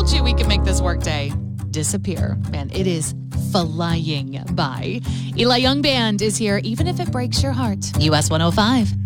told you we could make this workday disappear. Man, it is flying by. Eli Young Band is here, even if it breaks your heart. US 105.